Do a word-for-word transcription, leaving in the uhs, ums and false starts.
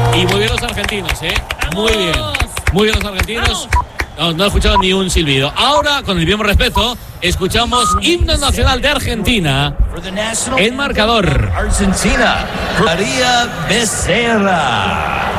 Y muy bien los argentinos, ¿eh? Muy bien. Muy bien los argentinos. No, no he escuchado ni un silbido. Ahora, con el mismo respeto, escuchamos himno nacional de Argentina. El marcador. Argentina, María Becerra.